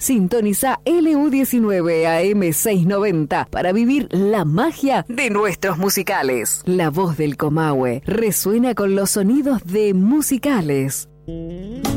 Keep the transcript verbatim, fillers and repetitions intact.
Sintoniza L U diecinueve A M seiscientos noventa para vivir la magia de nuestros musicales. La voz del Comahue resuena con los sonidos de musicales.